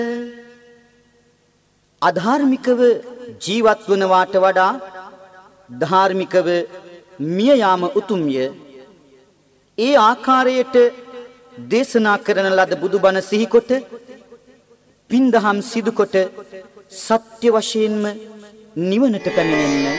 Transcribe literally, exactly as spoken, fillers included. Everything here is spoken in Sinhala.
අධාර්මිකව ජීවත් වනවාට වඩා ධාර්මිකව මිය යාම උතුම්ය. ඒ ආකාරයට දේශනා කරන ලද බුදුබණ සිහිකොට පින්දහම් සිදුකොට සත්‍ය වශයෙන්ම නිවනට පැමිණෙන්න